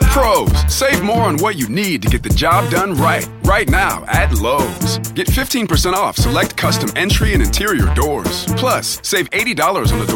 Pros, save more on what you need to get the job done right. Right now at Lowe's. Get 15% off select custom entry and interior doors. Plus, save $80 on the